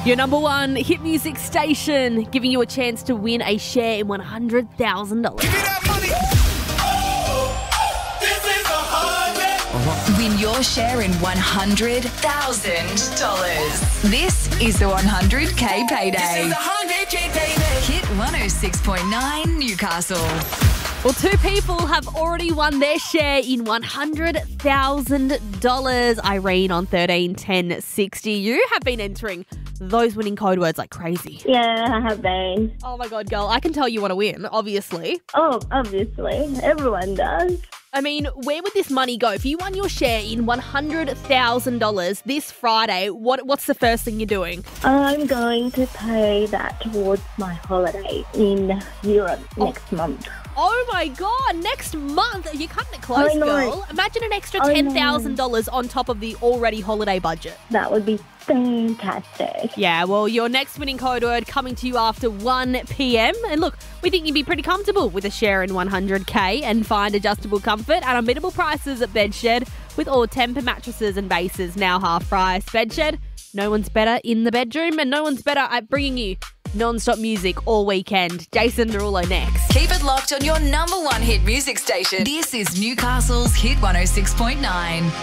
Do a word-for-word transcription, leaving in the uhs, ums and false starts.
Your number one hit music station, giving you a chance to win a share in one hundred thousand dollars. Give me that money. Oh, this is a hundred. Win your share in one hundred thousand dollars. This is the one hundred K This payday. is a hundred K baby. Hit one oh six point nine Newcastle. Well, two people have already won their share in one hundred thousand dollars. Irene on thirteen ten sixty. You have been entering those winning code words like crazy. Yeah, I have been. Oh my God, girl, I can tell you want to win, obviously. Oh, obviously. Everyone does. I mean, where would this money go? If you won your share in one hundred thousand dollars this Friday, what what's the first thing you're doing? I'm going to pay that towards my holiday in Europe next month. Oh my God, next month. You're cutting it close, I know. girl. Imagine an extra I know. ten thousand dollars on top of the already holiday budget. That would be fantastic. Yeah, well, your next winning code word coming to you after one p.m. And look, we think you'd be pretty comfortable with a share in one hundred K and find adjustable comfort at unbeatable prices at Bedshed with all Tempur mattresses and bases now half price. Bedshed, no one's better in the bedroom and no one's better at bringing you non-stop music all weekend. Jason Derulo next. Keep it locked on your number one hit music station. This is Newcastle's Hit one oh six point nine.